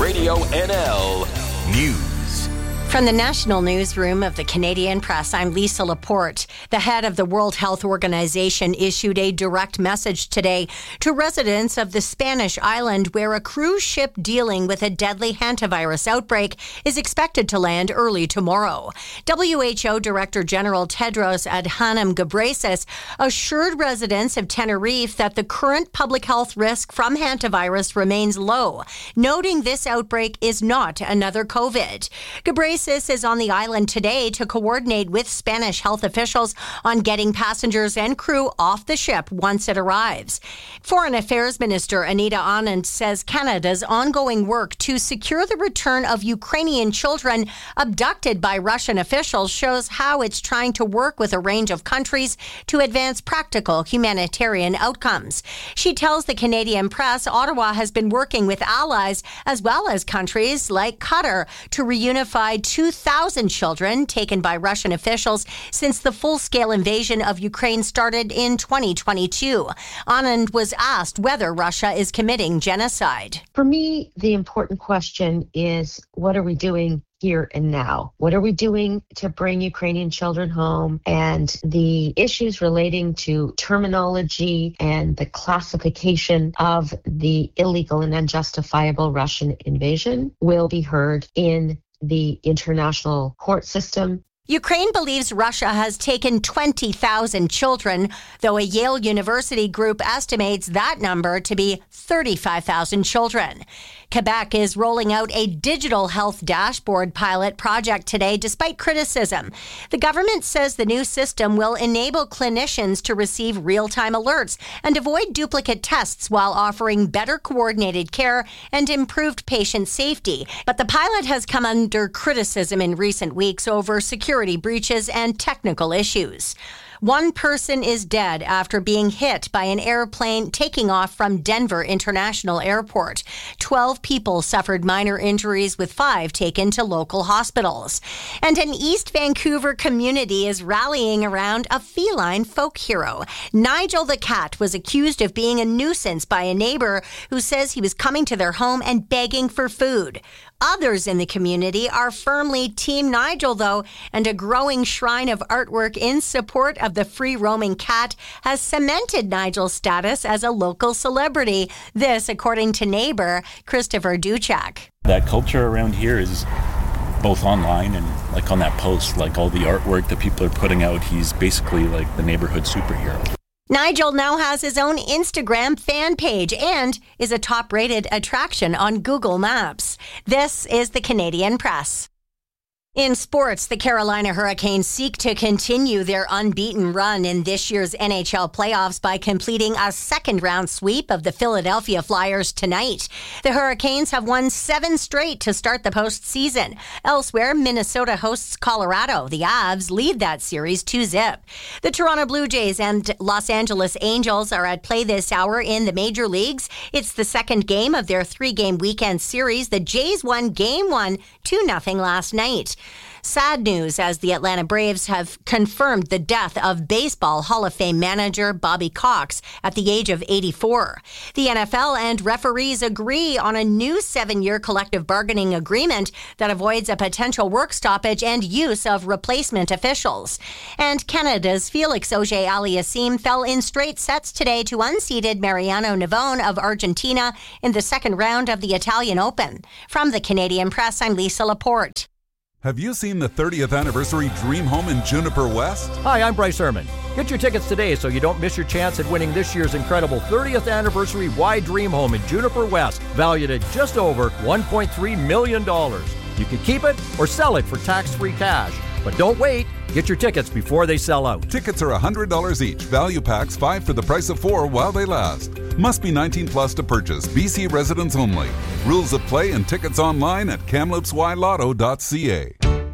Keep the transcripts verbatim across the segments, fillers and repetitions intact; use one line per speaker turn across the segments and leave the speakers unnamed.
Radio N L News.
From the National Newsroom of the Canadian Press, I'm Lisa Laporte. The head of the World Health Organization issued a direct message today to residents of the Spanish island where a cruise ship dealing with a deadly hantavirus outbreak is expected to land early tomorrow. W H O Director General Tedros Adhanom Ghebreyesus assured residents of Tenerife that the current public health risk from hantavirus remains low, noting this outbreak is not another COVID. Ghebreyesus is on the island today to coordinate with Spanish health officials on getting passengers and crew off the ship once it arrives. Foreign Affairs Minister Anita Anand says Canada's ongoing work to secure the return of Ukrainian children abducted by Russian officials shows how it's trying to work with a range of countries to advance practical humanitarian outcomes. She tells the Canadian Press Ottawa has been working with allies as well as countries like Qatar to reunify two thousand children taken by Russian officials since the full-scale invasion of Ukraine started in twenty twenty-two. Anand was asked whether Russia is committing genocide.
For me, the important question is, what are we doing here and now? What are we doing to bring Ukrainian children home? And the issues relating to terminology and the classification of the illegal and unjustifiable Russian invasion will be heard in the international court system.
Ukraine believes Russia has taken twenty thousand children, though a Yale University group estimates that number to be thirty-five thousand children. Quebec is rolling out a digital health dashboard pilot project today, despite criticism. The government says the new system will enable clinicians to receive real-time alerts and avoid duplicate tests while offering better coordinated care and improved patient safety. But the pilot has come under criticism in recent weeks over security breaches and technical issues. One person is dead after being hit by an airplane taking off from Denver International Airport. Twelve people suffered minor injuries, with five taken to local hospitals. And an East Vancouver community is rallying around a feline folk hero. Nigel the cat was accused of being a nuisance by a neighbor who says he was coming to their home and begging for food. Others in the community are firmly Team Nigel, though, and a growing shrine of artwork in support of the free-roaming cat has cemented Nigel's status as a local celebrity. This, according to neighbor Christopher Duchak.
That culture around here is both online and like on that post, like all the artwork that people are putting out, he's basically like the neighborhood superhero.
Nigel now has his own Instagram fan page and is a top-rated attraction on Google Maps. This is the Canadian Press. In sports, the Carolina Hurricanes seek to continue their unbeaten run in this year's N H L playoffs by completing a second-round sweep of the Philadelphia Flyers tonight. The Hurricanes have won seven straight to start the postseason. Elsewhere, Minnesota hosts Colorado. The Avs lead that series two zip. The Toronto Blue Jays and Los Angeles Angels are at play this hour in the major leagues. It's the second game of their three-game weekend series. The Jays won game one, two nothing last night. Sad news as the Atlanta Braves have confirmed the death of Baseball Hall of Fame manager Bobby Cox at the age of eighty-four. The N F L and referees agree on a new seven-year collective bargaining agreement that avoids a potential work stoppage and use of replacement officials. And Canada's Felix Auger-Aliassime fell in straight sets today to unseeded Mariano Navone of Argentina in the second round of the Italian Open. From the Canadian Press, I'm Lisa Laporte.
Have you seen the thirtieth anniversary Dream Home in Juniper West?
Hi, I'm Bryce Herman. Get your tickets today so you don't miss your chance at winning this year's incredible thirtieth anniversary Why Dream Home in Juniper West, valued at just over one point three million dollars. You can keep it or sell it for tax-free cash. But don't wait. Get your tickets before they sell out.
Tickets are one hundred dollars each. Value packs five for the price of four while they last. Must be nineteen plus to purchase. B C residents only. Rules of play and tickets online at kamloops y lotto dot c a.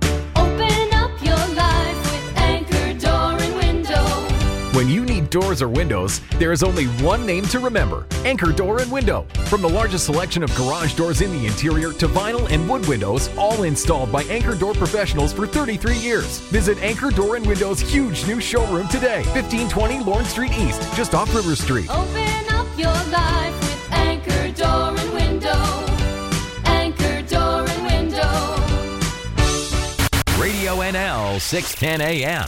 Open up your life with Anchor Door and Window.
When you need doors or windows, there is only one name to remember: Anchor Door and Window. From the largest selection of garage doors in the interior to vinyl and wood windows, all installed by Anchor Door professionals for thirty-three years. Visit Anchor Door and Window's huge new showroom today, fifteen twenty Lawrence Street East, just off River Street.
Open up your life with Anchor Door and Window. Anchor
six ten a.m.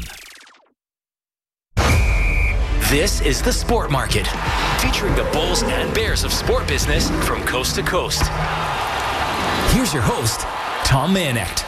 This is the Sport Market, featuring the Bulls and Bears of sport business from coast to coast. Here's your host, Tom Manecht.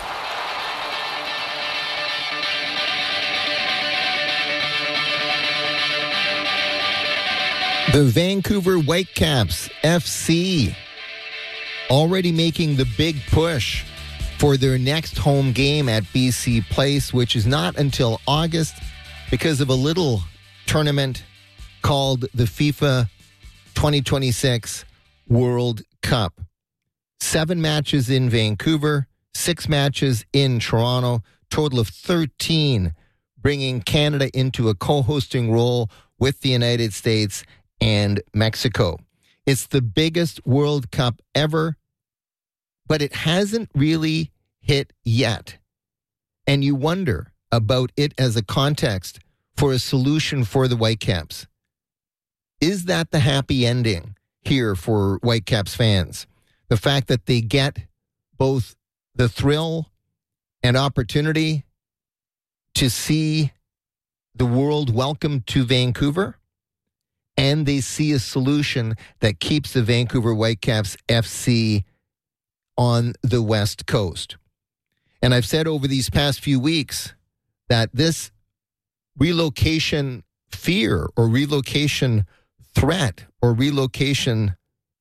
The Vancouver Whitecaps F C already making the big push for their next home game at B C Place, which is not until August because of a little tournament called the FIFA twenty twenty-six World Cup. Seven matches in Vancouver, six matches in Toronto, total of thirteen, bringing Canada into a co-hosting role with the United States and Mexico. It's the biggest World Cup ever, but it hasn't really hit yet. And you wonder about it as a context for a solution for the Whitecaps. Is that the happy ending here for Whitecaps fans? The fact that they get both the thrill and opportunity to see the world welcome to Vancouver, and they see a solution that keeps the Vancouver Whitecaps F C on the West Coast. And I've said over these past few weeks that this relocation fear or relocation threat or relocation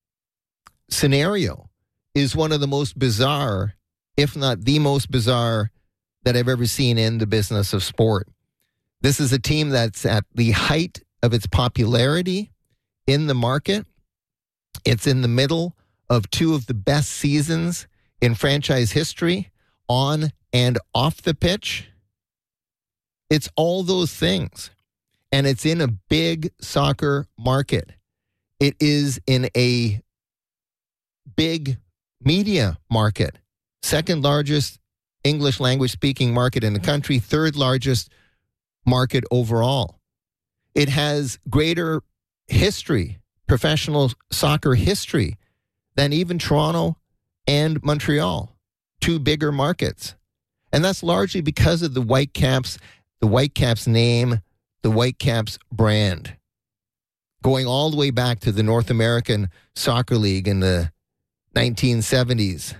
scenario is one of the most bizarre, if not the most bizarre, that I've ever seen in the business of sport. This is a team that's at the height of its popularity in the market. It's in the middle of two of the best seasons in franchise history, on and off the pitch. It's all those things. And it's in a big soccer market. It is in a big media market. Second largest English language speaking market in the country, third largest market overall. It has greater history, professional soccer history, than even Toronto and Montreal, two bigger markets. And that's largely because of the Whitecaps, the Whitecaps name, the Whitecaps brand. Going all the way back to the North American Soccer League in the nineteen seventies.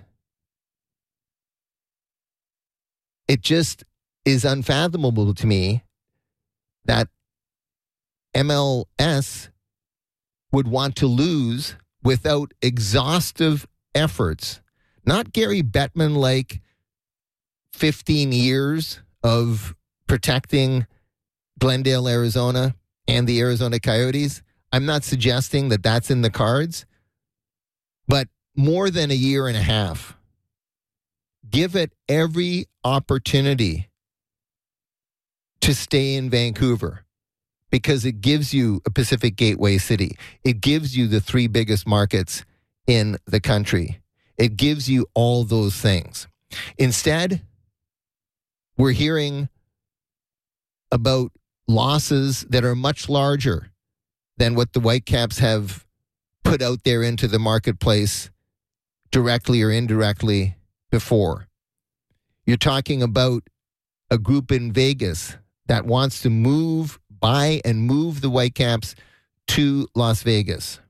It just is unfathomable to me that M L S would want to lose without exhaustive efforts. Not Gary Bettman-like fifteen years of protecting Glendale, Arizona, and the Arizona Coyotes. I'm not suggesting that that's in the cards, but more than a year and a half. Give it every opportunity to stay in Vancouver, because it gives you a Pacific Gateway city. It gives you the three biggest markets in the country. It gives you all those things. Instead, we're hearing about losses that are much larger than what the Whitecaps have put out there into the marketplace directly or indirectly before. You're talking about a group in Vegas that wants to move buy and move the Whitecaps to Las Vegas.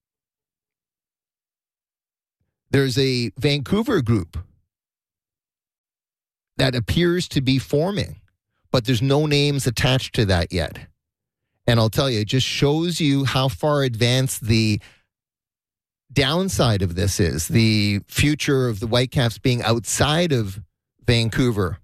There's a Vancouver group that appears to be forming, but there's no names attached to that yet. And I'll tell you, it just shows you how far advanced the downside of this is. The future of the Whitecaps being outside of Vancouver.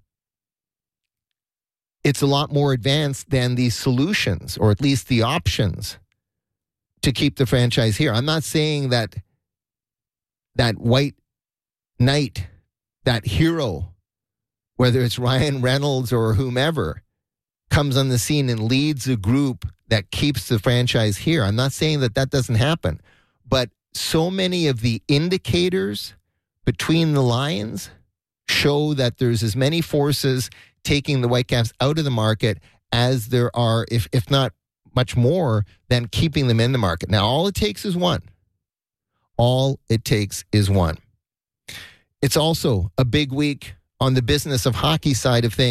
It's a lot more advanced than the solutions, or at least the options, to keep the franchise here. I'm not saying that that white knight, that hero, whether it's Ryan Reynolds or whomever, comes on the scene and leads a group that keeps the franchise here. I'm not saying that that doesn't happen, but so many of the indicators between the lines show that there's as many forces taking the Whitecaps out of the market as there are, if if not much more, than keeping them in the market. Now, all it takes is one. All it takes is one. It's also a big week on the business of hockey side of things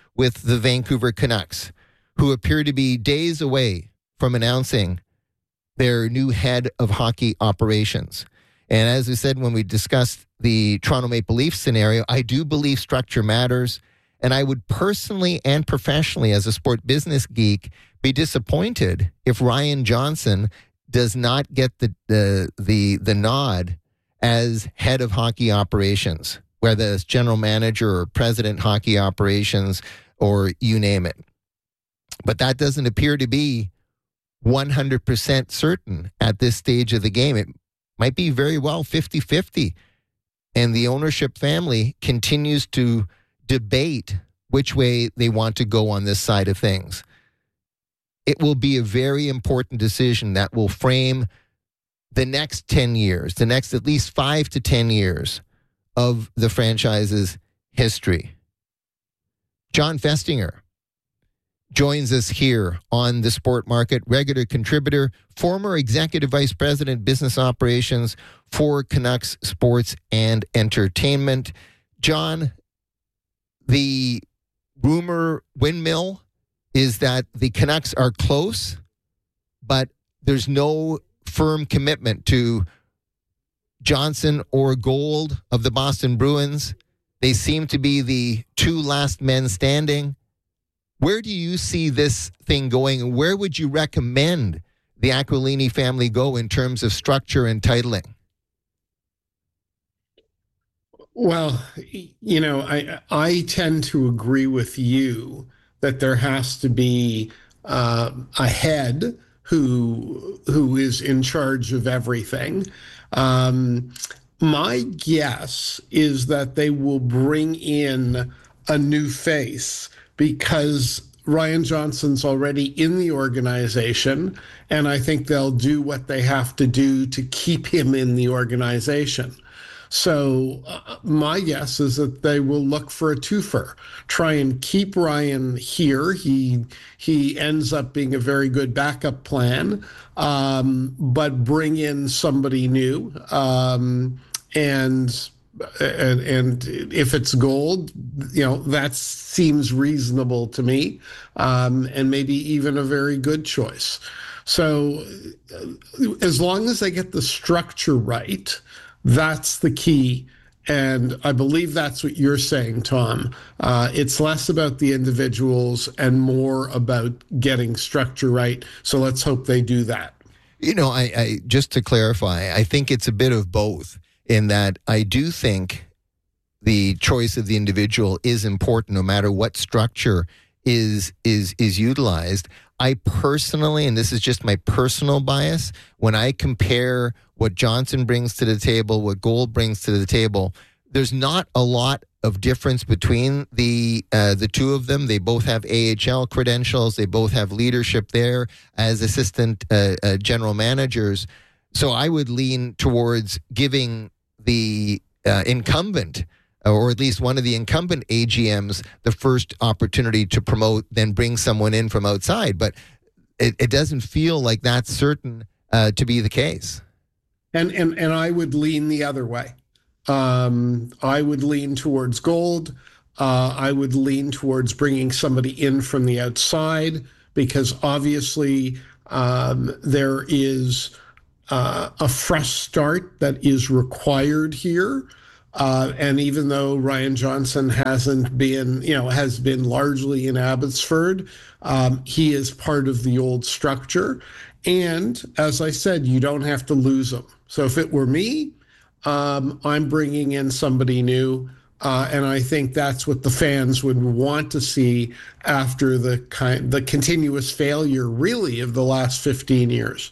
with the Vancouver Canucks, who appear to be days away from announcing their new head of hockey operations. And as I said when we discussed the Toronto Maple Leafs scenario, I do believe structure matters. And I would personally and professionally, as a sport business geek, be disappointed if Ryan Johnson does not get the the the, the nod as head of hockey operations, whether it's general manager or president hockey operations or you name it. But that doesn't appear to be one hundred percent certain at this stage of the game. It might be very well fifty-fifty. And the ownership family continues to debate which way they want to go on this side of things. It will be a very important decision that will frame the next ten years, the next at least five to ten years of the franchise's history. John Festinger joins us here on The Sport Market, regular contributor, former executive vice president, business operations for Canucks Sports and Entertainment. John, the rumor windmill is that the Canucks are close, but there's no firm commitment to Johnson or Gold of the Boston Bruins. They seem to be the two last men standing. Where do you see this thing going, and where would you recommend the Aquilini family go in terms of structure and titling?
Well, you know, I I tend to agree with you that there has to be uh, a head who who is in charge of everything. Um, my guess is that they will bring in a new face, because Ryan Johnson's already in the organization, and I think they'll do what they have to do to keep him in the organization. So uh, my guess is that they will look for a twofer, try and keep Ryan here. He he ends up being a very good backup plan, um, but bring in somebody new. Um, and and and if it's Gold, you know, that seems reasonable to me, um, and maybe even a very good choice. So uh, as long as they get the structure right, that's the key. And I believe that's what you're saying, Tom. Uh, it's less about the individuals and more about getting structure right. So let's hope they do that.
You know, I, I just to clarify, I think it's a bit of both, in that I do think the choice of the individual is important no matter what structure is is is utilized. I personally, and this is just my personal bias, when I compare what Johnson brings to the table, what Gold brings to the table, there's not a lot of difference between the uh, the two of them. They both have A H L credentials. They both have leadership there as assistant uh, uh, general managers. So I would lean towards giving the uh, incumbent, or at least one of the incumbent A G Ms, the first opportunity to promote, then bring someone in from outside. But it, it doesn't feel like that's certain uh, to be the case.
And, and, and I would lean the other way. Um, I would lean towards Gold. Uh, I would lean towards bringing somebody in from the outside, because obviously um, there is uh, a fresh start that is required here. Uh, and even though Ryan Johnson hasn't been, you know, has been largely in Abbotsford, um, he is part of the old structure. And as I said, you don't have to lose him. So if it were me, um, I'm bringing in somebody new. Uh, and I think that's what the fans would want to see after the kind, the continuous failure, really, of the last fifteen years.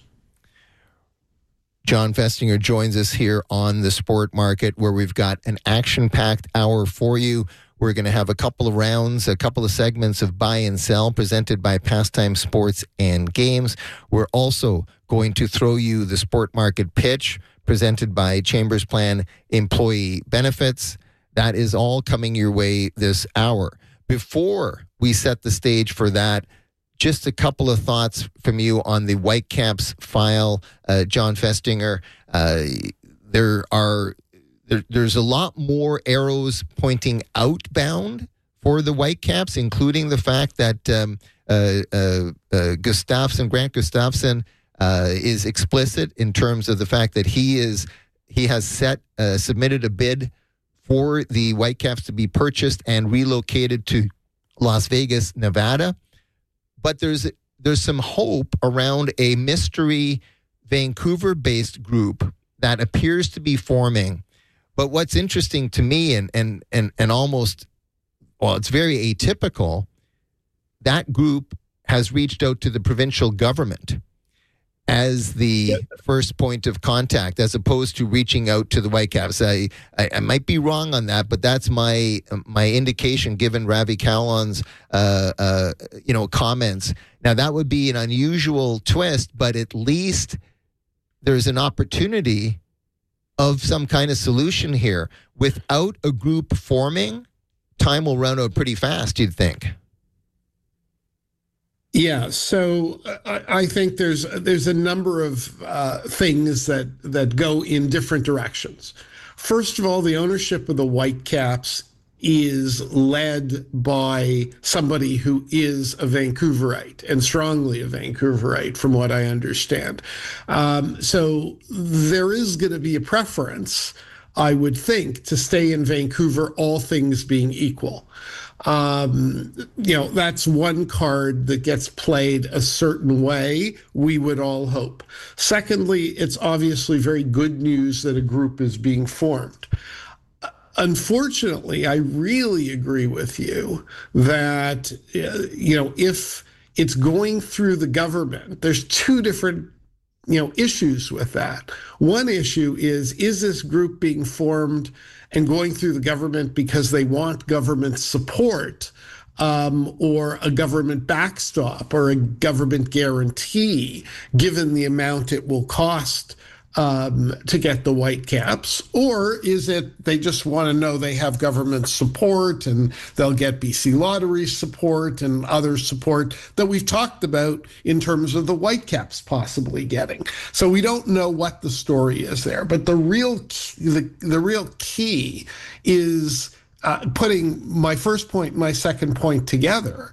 John Festinger joins us here on The Sport Market, where we've got an action-packed hour for you. We're going to have a couple of rounds, a couple of segments of buy and sell presented by Pastime Sports and Games. We're also going to throw you the Sport Market pitch presented by Chambers Plan Employee Benefits. That is all coming your way this hour. Before we set the stage for that, just a couple of thoughts from you on the Whitecaps file, uh, John Festinger. Uh, there are there, there's a lot more arrows pointing outbound for the Whitecaps, including the fact that um, uh, uh, uh, Gustafsson, Grant Gustafsson, uh, is explicit in terms of the fact that he is he has set uh, submitted a bid for the Whitecaps to be purchased and relocated to Las Vegas, Nevada. But there's there's some hope around a mystery Vancouver-based group that appears to be forming. But what's interesting to me and and and and almost, well, it's very atypical, that group has reached out to the provincial government as the first point of contact, as opposed to reaching out to the Whitecaps. I, I, I might be wrong on that, but that's my my indication, given Ravi Kahlon's uh, uh, you know comments. Now, that would be an unusual twist, but at least there's an opportunity of some kind of solution here. Without a group forming, time will run out pretty fast, you'd think.
Yeah, so I, I think there's there's a number of uh, things that that go in different directions. First of all, the ownership of the Whitecaps is led by somebody who is a Vancouverite and strongly a Vancouverite, from what I understand. Um, so there is going to be a preference, I would think, to stay in Vancouver, all things being equal. Um, you know, that's one card that gets played a certain way, we would all hope. Secondly, it's obviously very good news that a group is being formed. Unfortunately, I really agree with you that, uh, you know, if it's going through the government, there's two different, you know, issues with that. One issue is, is this group being formed and going through the government because they want government support, um, or a government backstop or a government guarantee, given the amount it will cost Um, to get the Whitecaps? Or is it they just want to know they have government support and they'll get B C Lottery support and other support that we've talked about in terms of the Whitecaps possibly getting? So we don't know what the story is there. But the real key, the, the real key is uh, putting my first point and my second point together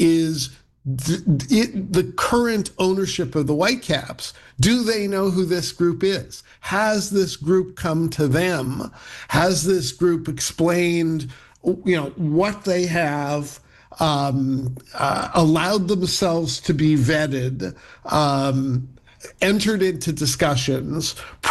is The, it, the current ownership of the Whitecaps. Do they know who this group is? Has this group come to them? Has this group explained, you know, what they have, um, uh, allowed themselves to be vetted, um, entered into discussions,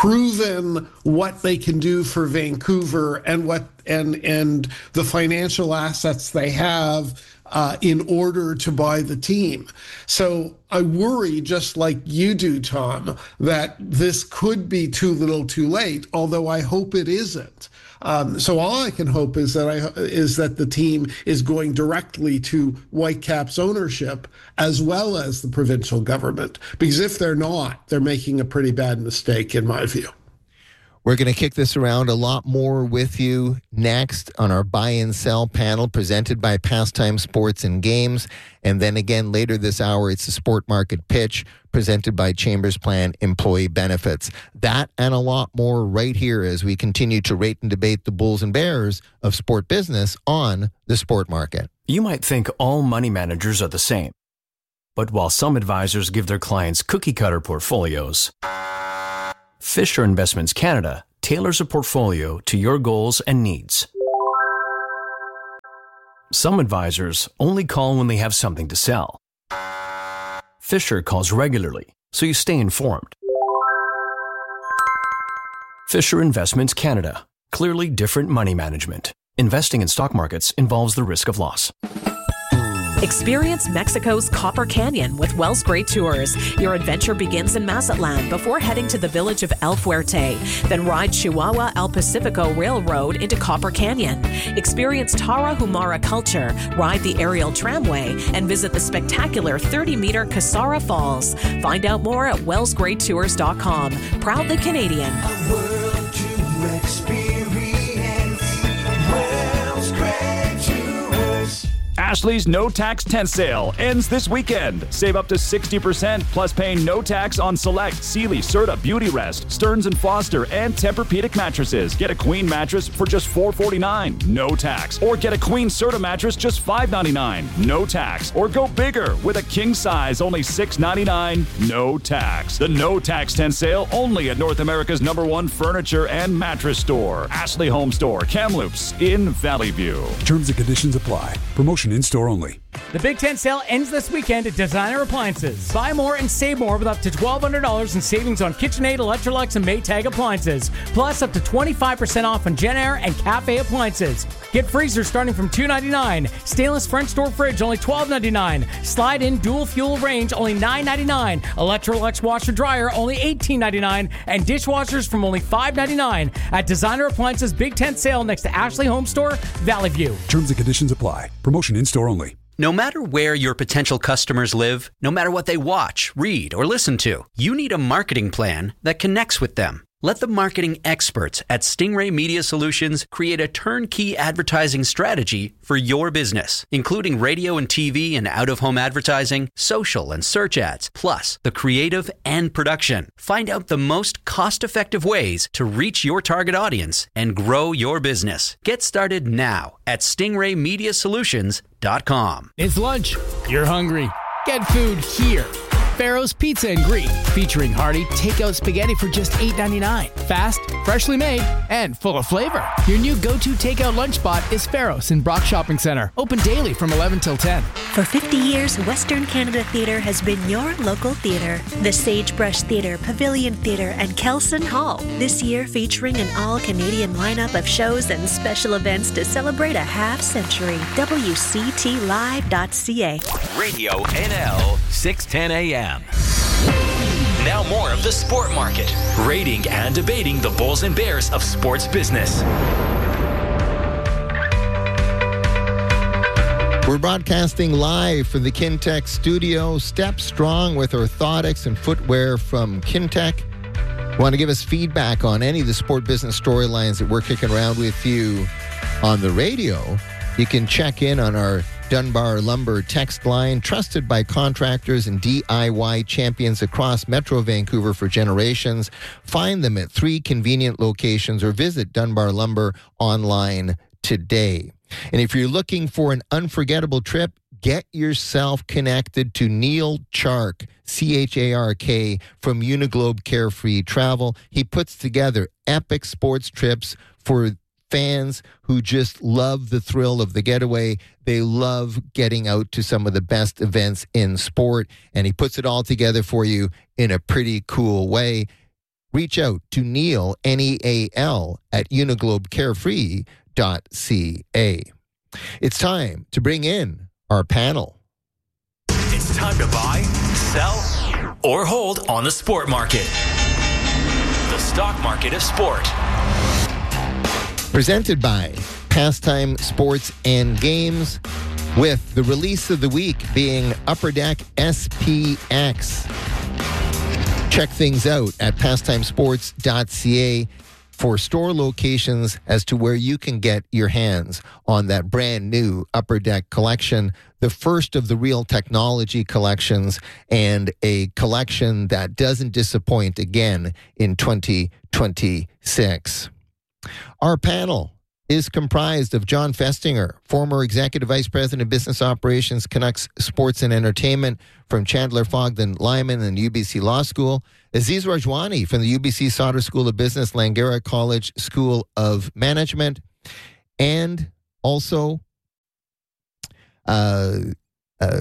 proven what they can do for Vancouver and what and and the financial assets they have Uh, in order to buy the team? So I worry, just like you do, Tom, that this could be too little too late, although I hope it isn't. Um, so all I can hope is that I is that the team is going directly to Whitecaps ownership as well as the provincial government, because if they're not, they're making a pretty bad mistake, in my view.
We're going to kick this around a lot more with you next on our buy and sell panel presented by Pastime Sports and Games. And then again later this hour, it's the Sport Market Pitch presented by Chambers Plan Employee Benefits. That and a lot more right here as we continue to rate and debate the bulls and bears of sport business on the Sport Market.
You might think all money managers are the same. But while some advisors give their clients cookie-cutter portfolios, Fisher Investments Canada tailors a portfolio to your goals and needs. Some advisors only call when they have something to sell. Fisher calls regularly, so you stay informed. Fisher Investments Canada. Clearly different money management. Investing in stock markets involves the risk of loss.
Experience Mexico's Copper Canyon with Wells Great Tours. Your adventure begins in Mazatlan before heading to the village of El Fuerte. Then ride Chihuahua El Pacifico Railroad into Copper Canyon. Experience Tarahumara culture, ride the aerial tramway, and visit the spectacular thirty-meter Casara Falls. Find out more at wells great tours dot com. Proudly Canadian.
A world to experience. Wells Great Tours.
Ashley's no tax tent sale ends this weekend. Save up to sixty percent plus paying no tax on select Sealy, Serta, Beauty Rest, Stearns and Foster, and Tempur-Pedic mattresses. Get a queen mattress for just four forty-nine, no tax. Or get a queen Serta mattress just five ninety-nine, no tax. Or go bigger with a king size, only six ninety-nine, no tax. The no tax tent sale only at North America's number one furniture and mattress store, Ashley Home Store, Kamloops in Valley View.
Terms and conditions apply. Promotion in-store only.
The Big Ten sale ends this weekend at Designer Appliances. Buy more and save more with up to twelve hundred dollars in savings on KitchenAid, Electrolux, and Maytag appliances. Plus up to twenty-five percent off on JennAir and Cafe appliances. Get freezers starting from two ninety-nine. Stainless French door fridge only twelve ninety-nine. Slide-in dual fuel range only nine ninety-nine. Electrolux washer dryer only eighteen ninety-nine. And dishwashers from only five ninety-nine. At Designer Appliances Big Ten sale next to Ashley Home Store, Valley View.
Terms and conditions apply. Promotion in-store only.
No matter where your potential customers live, no matter what they watch, read, or listen to, you need a marketing plan that connects with them. Let the marketing experts at Stingray Media Solutions create a turnkey advertising strategy for your business, including radio and T V and out-of-home advertising, social and search ads, plus the creative and production. Find out the most cost-effective ways to reach your target audience and grow your business. Get started now at stingray media solutions dot com.
It's lunch. You're hungry. Get food here. Pharaoh's Pizza and Greek, featuring hearty takeout spaghetti for just eight ninety-nine. Fast, freshly made, and full of flavor. Your new go-to takeout lunch spot is Pharaoh's in Brock Shopping Center. Open daily from eleven till ten.
For fifty years, Western Canada Theatre has been your local theatre. The Sagebrush Theatre, Pavilion Theatre, and Kelson Hall. This year featuring an all-Canadian lineup of shows and special events to celebrate a half century. W C T live dot C A.
Radio N L, six ten a.m. Now more of the Sport Market, rating and debating the bulls and bears of sports business.
We're broadcasting live from the Kintec studio. Step strong with orthotics and footwear from Kintec. Want to give us feedback on any of the sport business storylines that we're kicking around with you on the radio? You can check in on our Dunbar Lumber text line, trusted by contractors and D I Y champions across Metro Vancouver for generations. Find them at three convenient locations or visit Dunbar Lumber online today. And if you're looking for an unforgettable trip, get yourself connected to Neil Chark, C H A R K, from Uniglobe Carefree Travel. He puts together epic sports trips for fans who just love the thrill of the getaway. They love getting out to some of the best events in sport, and he puts it all together for you in a pretty cool way. Reach out to Neil, N E A L, at uniglobe carefree dot C A. It's time to bring in our panel.
It's time to buy, sell, or hold on the sport market. The stock market of sport.
Presented by Pastime Sports and Games, with the release of the week being Upper Deck S P X. Check things out at pastime sports dot C A for store locations as to where you can get your hands on that brand new Upper Deck collection, the first of the real technology collections, and a collection that doesn't disappoint again in twenty twenty-six. Our panel is comprised of John Festinger, former Executive Vice President of Business Operations, Canucks Sports and Entertainment from Chandler Fogden Lyman and U B C Law School, Aziz Rajwani from the U B C Sauder School of Business, Langara College School of Management, and also uh, uh,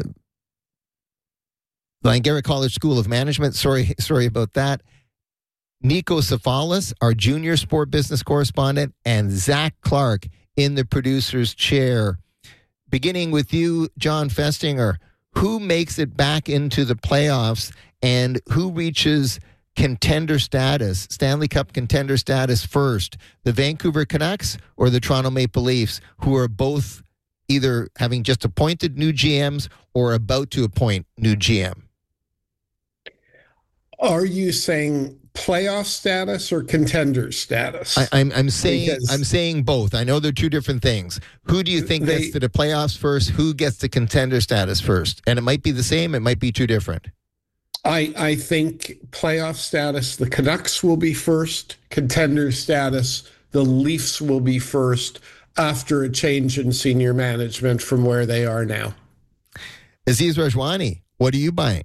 Langara College School of Management. Sorry, sorry about that. Nico Cefalis, our junior sport business correspondent, and Zach Clark in the producer's chair. Beginning with you, John Festinger, who makes it back into the playoffs and who reaches contender status, Stanley Cup contender status first, the Vancouver Canucks or the Toronto Maple Leafs, who are both either having just appointed new G Ms or about to appoint new G M?
Are you saying playoff status or contender status?
I, I'm I'm saying
Because
I'm saying both. I know they're two different things. Who do you think
they-
gets to the playoffs first? Who gets the contender status first? And it might be the same. It might be two different.
I, I think playoff status, the Canucks will be first. Contender status, the Leafs will be first after a change in senior management from where they are now.
Aziz Rajwani, what are you buying?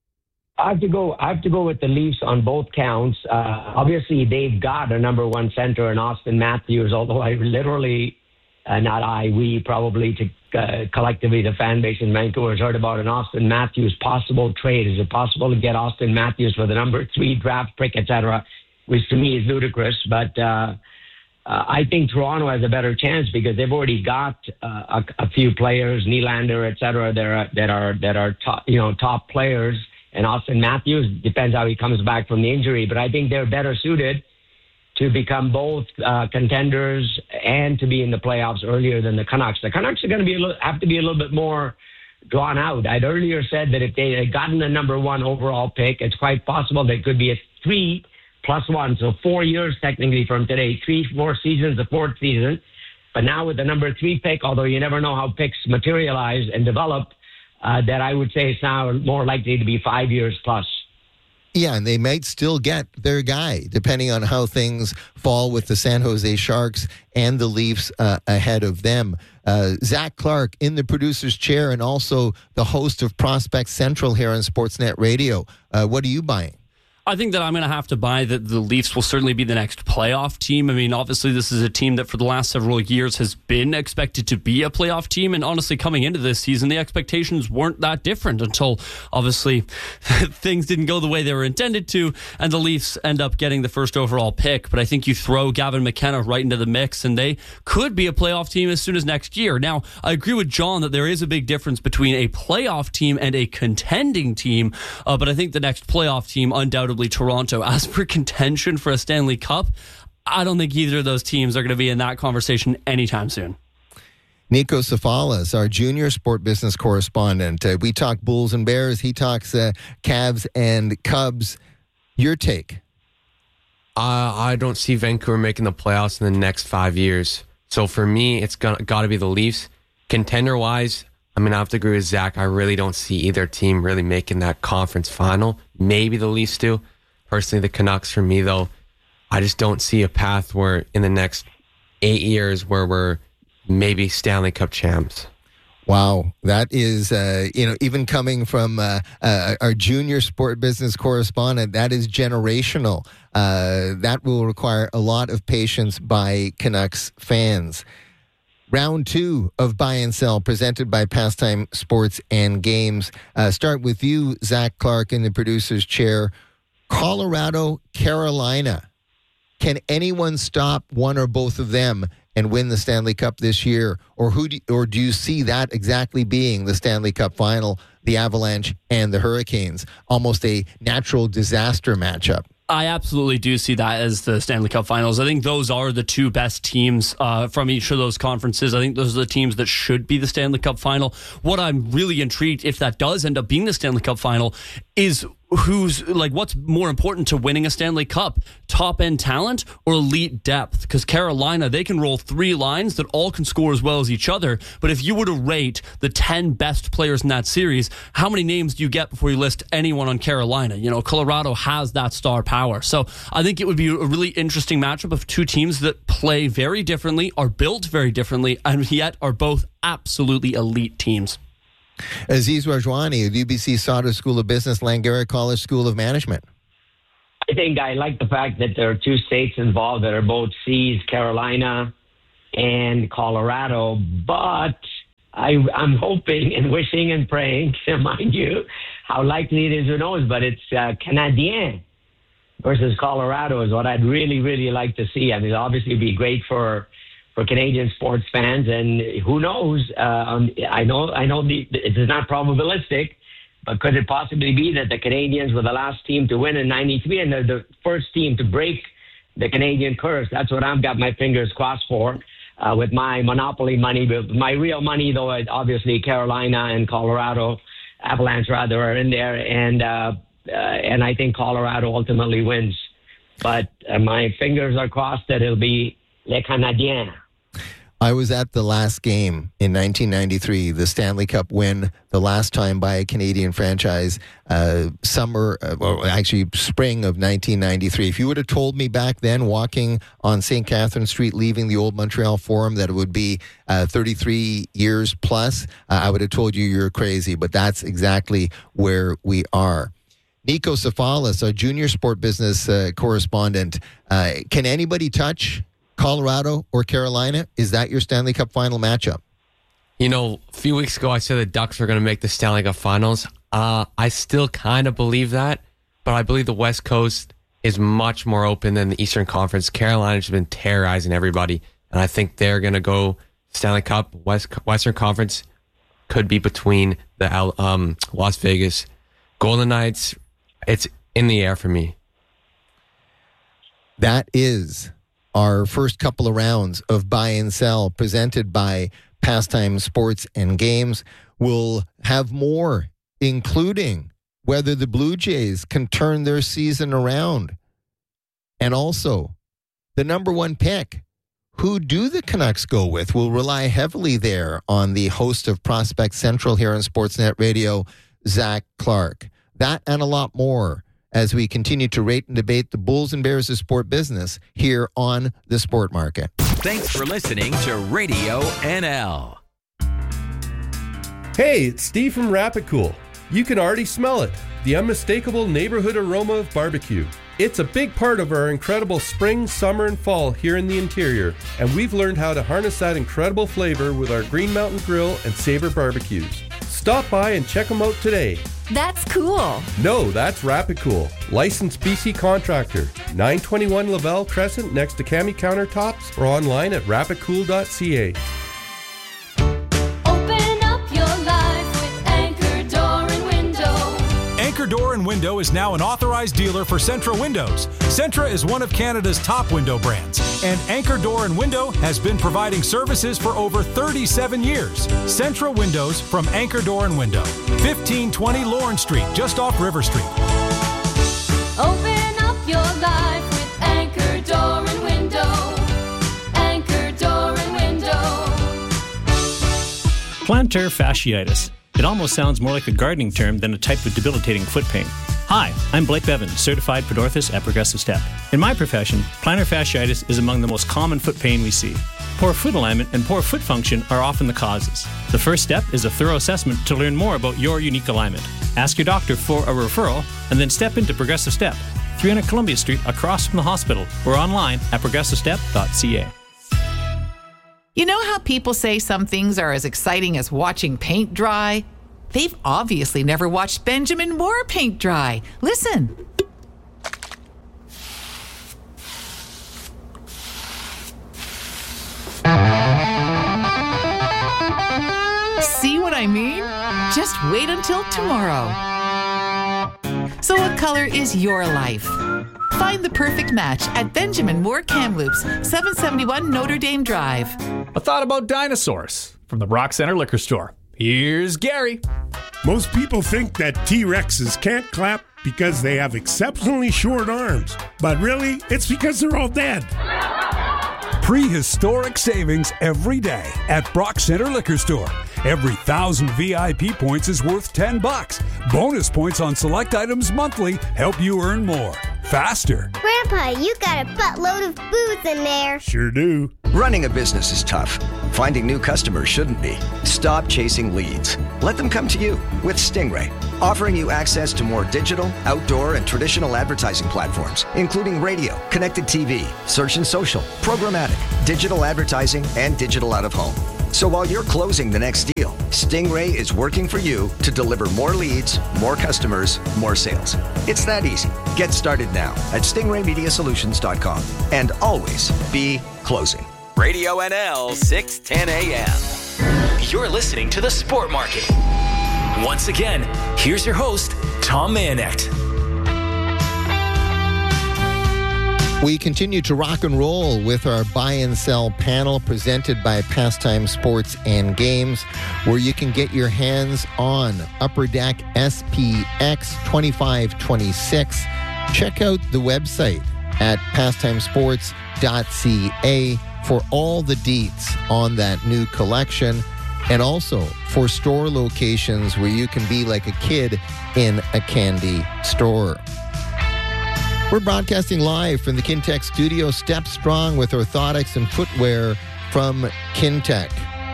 I have to go. I have to go with the Leafs on both counts. Uh, obviously, they've got a number one center in Austin Matthews. Although I literally, uh, not I, we probably to uh, collectively the fan base in Vancouver has heard about an Austin Matthews possible trade. Is it possible to get Austin Matthews for the number three draft pick, et cetera, which to me is ludicrous. But uh, uh, I think Toronto has a better chance because they've already got uh, a, a few players, Nylander, et cetera, that are that are that are top, you know, top players. And Austin Matthews, depends how he comes back from the injury. But I think they're better suited to become both uh, contenders and to be in the playoffs earlier than the Canucks. The Canucks are going to be a little, have to be a little bit more drawn out. I'd earlier said that if they had gotten the number one overall pick, it's quite possible they could be a three plus one. So four years technically from today, three, four seasons, the fourth season. But now with the number three pick, although you never know how picks materialize and develop, Uh, that I would say is now more likely to be five years plus.
Yeah, and they might still get their guy, depending on how things fall with the San Jose Sharks and the Leafs uh, ahead of them. Uh, Zach Clark in the producer's chair and also the host of Prospect Central here on Sportsnet Radio. Uh, what are you buying?
I think that I'm going to have to buy that the Leafs will certainly be the next playoff team. I mean, obviously, this is a team that for the last several years has been expected to be a playoff team. And honestly, coming into this season, the expectations weren't that different until obviously things didn't go the way they were intended to. And the Leafs end up getting the first overall pick. But I think you throw Gavin McKenna right into the mix and they could be a playoff team as soon as next year. Now, I agree with John that there is a big difference between a playoff team and a contending team. Uh, but I think the next playoff team undoubtedly Toronto. As for contention for a Stanley Cup, I don't think either of those teams are going to be in that conversation anytime soon.
Nico Safalas, our junior sport business correspondent. Uh, we talk Bulls and Bears. He talks uh, Cavs and Cubs. Your take?
Uh, I don't see Vancouver making the playoffs in the next five years. So for me, it's got to be the Leafs. Contender-wise, I mean, I have to agree with Zach. I really don't see either team really making that conference final. Maybe the Leafs do. Personally, the Canucks, for me, though, I just don't see a path where in the next eight years where we're maybe Stanley Cup champs.
Wow, that is, uh, you know, even coming from uh, uh, our junior sport business correspondent, that is generational. Uh, that will require a lot of patience by Canucks fans. Round two of Buy and Sell presented by Pastime Sports and Games. Uh, start with you, Zach Clark, in the producer's chair. Colorado, Carolina. Can anyone stop one or both of them and win the Stanley Cup this year? Or who do, or do you see that exactly being the Stanley Cup final, the Avalanche and the Hurricanes? Almost a natural disaster matchup.
I absolutely do see that as the Stanley Cup Finals. I think those are the two best teams uh, from each of those conferences. I think those are the teams that should be the Stanley Cup Final. What I'm really intrigued, if that does end up being the Stanley Cup Final, is who's like what's more important to winning a Stanley Cup, top end talent or elite depth? Because Carolina, they can roll three lines that all can score as well as each other. But if you were to rate the ten best players in that series, how many names do you get before you list anyone on Carolina? You know, Colorado has that star power. So I think it would be a really interesting matchup of two teams that play very differently, are built very differently, and yet are both absolutely elite teams.
Aziz Rajwani of U B C Sauder School of Business, Langara College School of Management.
I think I like the fact that there are two states involved that are both C's, Carolina and Colorado. But I, I'm hoping and wishing and praying, mind you, how likely it is, who knows, but it's uh, Canadien versus Colorado is what I'd really, really like to see. I mean, obviously it'd be great for for Canadian sports fans, and who knows? Uh, um, I know, I know, the, it is not probabilistic, but could it possibly be that the Canadians were the last team to win in ninety-three and they're the first team to break the Canadian curse? That's what I've got my fingers crossed for uh, with my monopoly money. But my real money, though, obviously Carolina and Colorado, Avalanche rather, are in there, and uh, uh, and I think Colorado ultimately wins but uh, my fingers are crossed that it'll be Les Canadiens.
I was at the last game in nineteen ninety-three, the Stanley Cup win, the last time by a Canadian franchise, uh, summer, uh, or actually spring of nineteen ninety-three. If you would have told me back then, walking on Saint Catherine Street, leaving the old Montreal Forum, that it would be uh, thirty-three years plus, uh, I would have told you you're crazy, but that's exactly where we are. Nico Safalis, our junior sport business uh, correspondent, uh, can anybody touch Colorado or Carolina? Is that your Stanley Cup final matchup?
You know, a few weeks ago I said the Ducks were going to make the Stanley Cup finals. Uh, I still kind of believe that, but I believe the West Coast is much more open than the Eastern Conference. Carolina's been terrorizing everybody, and I think they're going to go Stanley Cup. West Western Conference could be between the um, Las Vegas Golden Knights. It's in the air for me.
That is our first couple of rounds of buy and sell presented by Pastime Sports and Games. We'll have more, including whether the Blue Jays can turn their season around. And also, the number one pick. Who do the Canucks go with? We'll rely heavily there on the host of Prospect Central here on Sportsnet Radio, Zach Clark. That and a lot more as we continue to rate and debate the Bulls and Bears of sport business here on The Sport Market.
Thanks for listening to Radio N L.
Hey, it's Steve from Rapid Cool. You can already smell it, the unmistakable neighborhood aroma of barbecue. It's a big part of our incredible spring, summer, and fall here in the interior, and we've learned how to harness that incredible flavor with our Green Mountain Grill and Sabre barbecues. Stop by and check them out today.
That's cool.
No, that's Rapid Cool. Licensed B C contractor. nine twenty-one Laval Crescent next to Cami Countertops or online at rapid cool dot c a.
Open up your life with Anchor Door and Window.
Anchor Door and Window is now an authorized dealer for Centra Windows. Centra is one of Canada's top window brands, and Anchor Door and Window has been providing services for over thirty-seven years. Centra Windows from Anchor Door and Window, fifteen twenty Lawrence Street, just off River Street.
Open up your life with Anchor Door and Window. Anchor Door and Window.
Plantar fasciitis. It almost sounds more like a gardening term than a type of debilitating foot pain. Hi, I'm Blake Bevan, certified podorthist at Progressive Step. In my profession, plantar fasciitis is among the most common foot pain we see. Poor foot alignment and poor foot function are often the causes. The first step is a thorough assessment to learn more about your unique alignment. Ask your doctor for a referral and then step into Progressive Step, three hundred Columbia Street across from the hospital, or online at progressive step dot c a.
You know how people say some things are as exciting as watching paint dry? They've obviously never watched Benjamin Moore paint dry. Listen. See what I mean? Just wait until tomorrow. So what color is your life? Find the perfect match at Benjamin Moore Kamloops, seven seventy-one Notre Dame Drive.
A thought about dinosaurs from the Brock Center Liquor Store. Here's Gary.
Most people think that T-Rexes can't clap because they have exceptionally short arms. But really, it's because they're all dead.
Prehistoric savings every day at Brock Center Liquor Store. Every thousand V I P points is worth ten bucks. Bonus points on select items monthly help you earn more. Faster.
Grandpa, you got a buttload of booze in there.
Sure do.
Running a business is tough. Finding new customers shouldn't be. Stop chasing leads. Let them come to you with Stingray, offering you access to more digital, outdoor, and traditional advertising platforms, including radio, connected T V, search and social, programmatic, digital advertising, and digital out-of-home. So while you're closing the next deal, Stingray is working for you to deliver more leads, more customers, more sales. It's that easy. Get started now at stingray media solutions dot com and always be closing.
Radio N L, six ten a.m. You're listening to The Sport Market. Once again, here's your host, Tom Mayonet.
We continue to rock and roll with our buy and sell panel presented by Pastime Sports and Games, where you can get your hands on Upper Deck S P X twenty-five twenty-six. Check out the website, at pastimesports dot c a for all the deets on that new collection, and also for store locations where you can be like a kid in a candy store. We're broadcasting live from the Kintec studio. Step strong with orthotics and footwear from Kintec.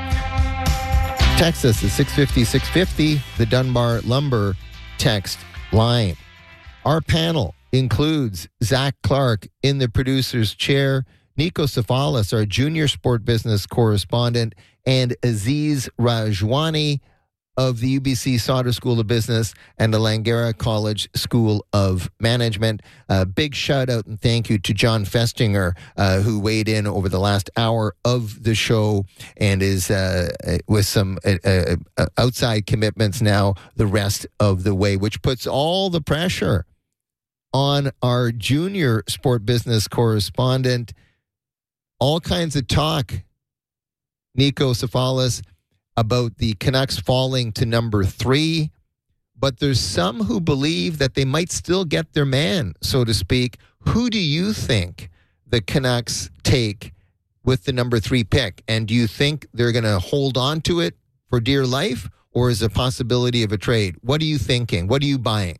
Text us at six fifty, six fifty, the Dunbar Lumber text line. Our panel includes Zach Clark in the producer's chair, Nico Safalis, our junior sport business correspondent, and Aziz Rajwani of the U B C Sauder School of Business and the Langara College School of Management. A big shout out and thank you to John Festinger, uh, who weighed in over the last hour of the show and is uh, with some uh, uh, outside commitments now the rest of the way, which puts all the pressure on our junior sport business correspondent. All kinds of talk, Nico Safalis, about the Canucks falling to number three, but there's some who believe that they might still get their man, so to speak. Who do you think the Canucks take with the number three pick? And do you think they're going to hold on to it for dear life, or is a possibility of a trade? What are you thinking? What are you buying?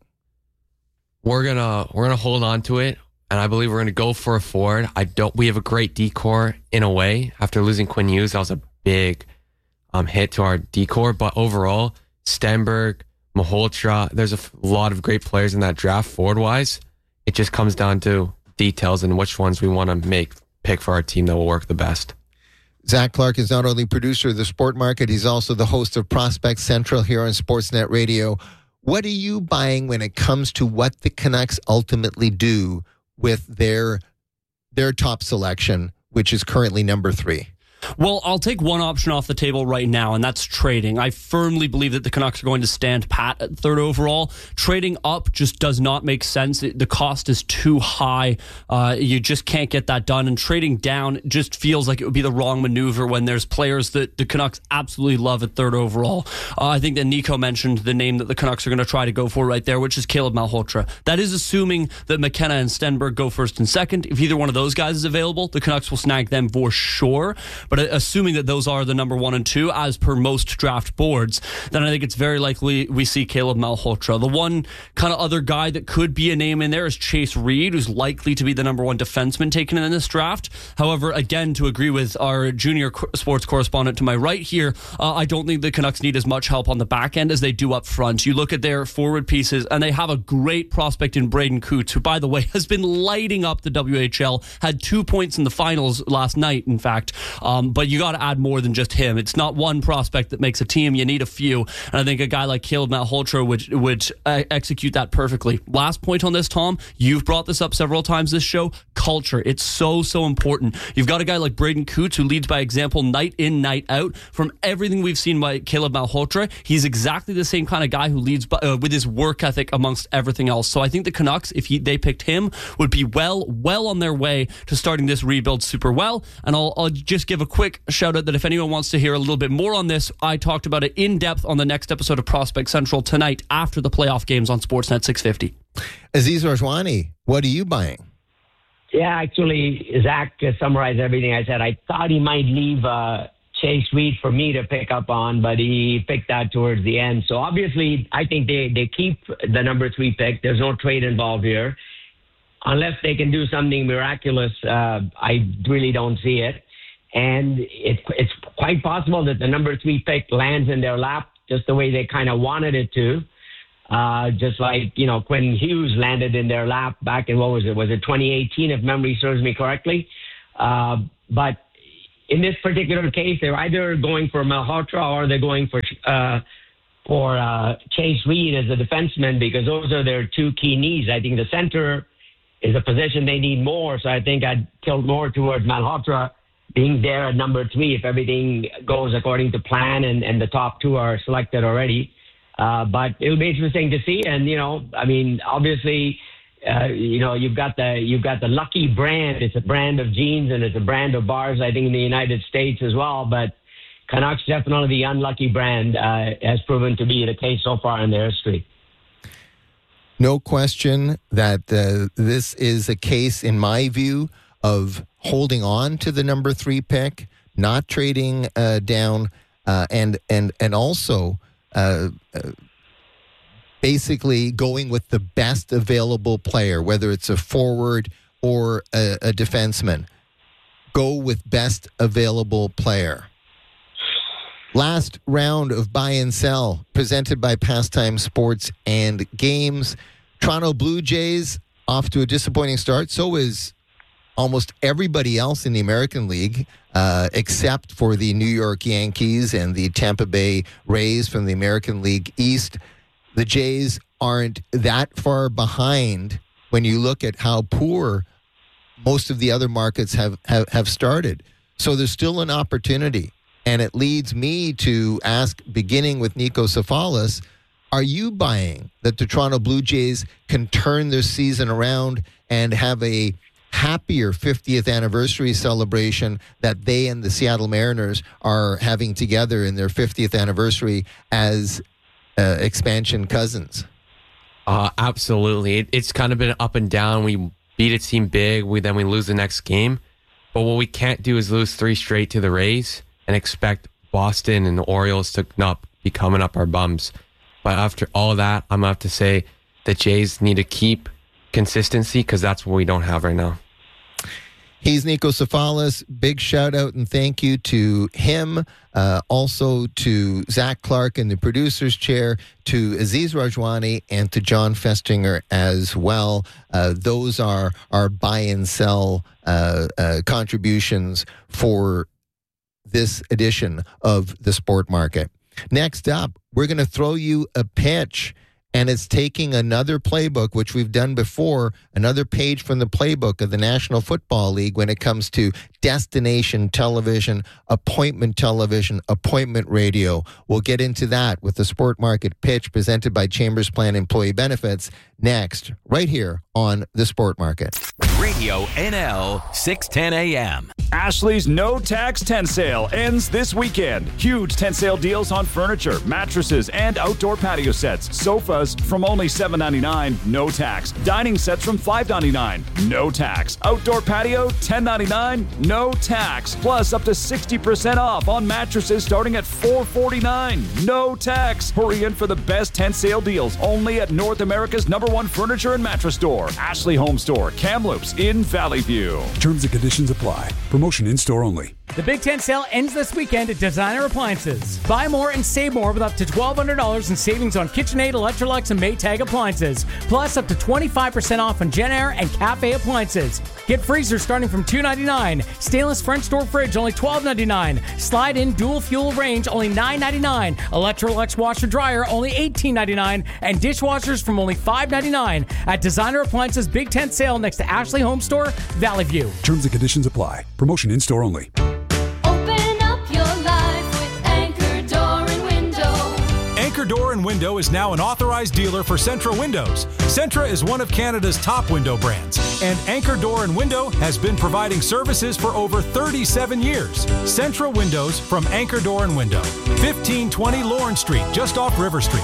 We're gonna we're gonna hold on to it, and I believe we're gonna go for a forward. I don't. We have a great D-core in a way. After losing Quinn Hughes, that was a big Um, hit to our D-core, but overall, Stenberg, Malhotra, there's a f- lot of great players in that draft forward-wise. It just comes down to details and which ones we want to make pick for our team that will work the best.
Zach Clark is not only producer of the Sport Market, he's also the host of Prospect Central here on Sportsnet Radio. What are you buying when it comes to what the Canucks ultimately do with their their top selection, which is currently number three?
Well, I'll take one option off the table right now, and that's trading. I firmly believe that the Canucks are going to stand pat at third overall. Trading up just does not make sense. It, the cost is too high. Uh, you just can't get that done. And trading down just feels like it would be the wrong maneuver when there's players that the Canucks absolutely love at third overall. Uh, I think that Nico mentioned the name that the Canucks are going to try to go for right there, which is Caleb Malhotra. That is assuming that McKenna and Stenberg go first and second. If either one of those guys is available, the Canucks will snag them for sure. But assuming that those are the number one and two, as per most draft boards, then I think it's very likely we see Caleb Malhotra. The one kind of other guy that could be a name in there is Chase Reed, who's likely to be the number one defenseman taken in this draft. However, again, to agree with our junior sports correspondent to my right here, uh, I don't think the Canucks need as much help on the back end as they do up front. You look at their forward pieces, and they have a great prospect in Braden Coots, who, by the way, has been lighting up the W H L, had two points in the finals last night, in fact. Um, but you got to add more than just him. It's not one prospect that makes a team. You need a few. And I think a guy like Caleb Malhotra would, would uh, execute that perfectly. Last point on this, Tom, you've brought this up several times this show. Culture. It's so, so important. You've got a guy like Braden Coots who leads by example night in, night out. From everything we've seen by Caleb Malhotra, he's exactly the same kind of guy who leads by, uh, with his work ethic amongst everything else. So I think the Canucks, if he, they picked him, would be well, well on their way to starting this rebuild super well. And I'll, I'll just give a quick shout out that if anyone wants to hear a little bit more on this, I talked about it in depth on the next episode of Prospect Central tonight after the playoff games on Sportsnet six fifty.
Aziz Rajwani, what are you buying?
Yeah, actually, Zach summarized everything I said. I thought he might leave uh, Chase Reed for me to pick up on, but he picked that towards the end. So obviously, I think they, they keep the number three pick. There's no trade involved here. Unless they can do something miraculous, uh, I really don't see it. And it, it's quite possible that the number three pick lands in their lap just the way they kind of wanted it to. Uh, just like, you know, Quinn Hughes landed in their lap back in, what was it? Was it twenty eighteen, if memory serves me correctly? Uh, but in this particular case, they're either going for Malhotra or they're going for uh, for uh, Chase Reed as a defenseman, because those are their two key needs. I think the center is a position they need more, so I think I'd tilt more towards Malhotra being there at number three if everything goes according to plan and, and the top two are selected already. Uh, but it'll be interesting to see. And, you know, I mean, obviously, uh, you know, you've got the you've got the Lucky brand. It's a brand of jeans and it's a brand of bars, I think, in the United States as well. But Canucks, definitely the unlucky brand, uh, has proven to be the case so far in their history.
No question that uh, this is a case, in my view, of holding on to the number three pick, not trading uh, down, uh, and and and also uh, uh, basically going with the best available player, whether it's a forward or a, a defenseman. Go with best available player. Last round of buy and sell presented by Pastime Sports and Games. Toronto Blue Jays off to a disappointing start. So is almost everybody else in the American League, uh, except for the New York Yankees and the Tampa Bay Rays from the American League East. The Jays aren't that far behind when you look at how poor most of the other markets have, have, have started. So there's still an opportunity. And it leads me to ask, beginning with Nico Safalis, are you buying that the Toronto Blue Jays can turn their season around and have a happier fiftieth anniversary celebration that they and the Seattle Mariners are having together in their fiftieth anniversary as uh, expansion cousins?
Uh, absolutely. It, it's kind of been up and down. We beat a team big, we then we lose the next game. But what we can't do is lose three straight to the Rays and expect Boston and the Orioles to not be coming up our bums. But after all of that, I'm going to have to say the Jays need to keep consistency because that's what we don't have right now.
He's Nico Safalis. Big shout out and thank you to him. Uh, also to Zach Clark in the producer's chair, to Aziz Rajwani, and to John Festinger as well. Uh, those are our buy and sell uh, uh, contributions for this edition of the Sport Market. Next up, we're going to throw you a pitch, and it's taking another playbook, which we've done before, another page from the playbook of the National Football League when it comes to destination television, appointment television, appointment radio. We'll get into that with the Sport Market pitch presented by Chambers Plan Employee Benefits next, right here on the Sport Market.
Radio N L six ten A M.
Ashley's No Tax tent sale ends this weekend. Huge tent sale deals on furniture, mattresses, and outdoor patio sets. Sofas from only seven ninety-nine, no tax. Dining sets from five ninety-nine, no tax. Outdoor patio, ten ninety-nine, no tax. Plus up to sixty percent off on mattresses starting at four forty-nine, no tax. Hurry in for the best tent sale deals only at North America's number one furniture and mattress store, Ashley Home Store, Kamloops in Valley View.
Terms and conditions apply. Promotion in store only.
The Big Tent Sale ends this weekend at Designer Appliances. Buy more and save more with up to twelve hundred dollars in savings on KitchenAid, Electrolux, and Maytag appliances. Plus up to twenty-five percent off on JennAir and Cafe appliances. Get freezers starting from two ninety-nine. Stainless French door fridge only twelve ninety-nine. Slide-in dual fuel range only nine ninety-nine. Electrolux washer dryer only eighteen ninety-nine. And dishwashers from only five ninety-nine. At Designer Appliances Big Tent Sale next to Ashley Home Store, Valley View.
Terms and conditions apply. Promotion in store only.
Open up your life with Anchor Door and Window.
Anchor Door and Window is now an authorized dealer for Centra Windows. Centra is one of Canada's top window brands, and Anchor Door and Window has been providing services for over thirty-seven years. Centra Windows from Anchor Door and Window, fifteen twenty Lawrence Street, just off River Street.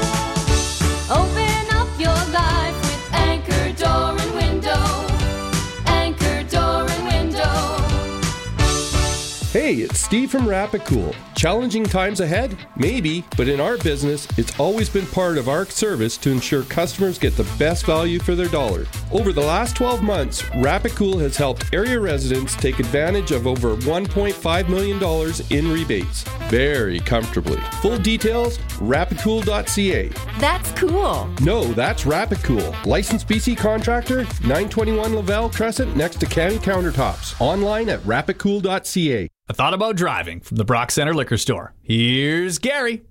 Open up your life with Anchor Door and Window. Anchor Door and Window.
Hey, it's Steve from Rapid Cool. Challenging times ahead? Maybe, but in our business, it's always been part of our service to ensure customers get the best value for their dollar. Over the last twelve months, Rapid Cool has helped area residents take advantage of over one point five million dollars in rebates. Very comfortably. Full details, rapid cool dot c a.
That's cool.
No, that's Rapid Cool. Licensed B C contractor, nine twenty-one Lavelle Crescent next to Canny Countertops. Online at rapid cool dot c a.
A thought about driving from the Brock Center Liquor Store. Here's Gary.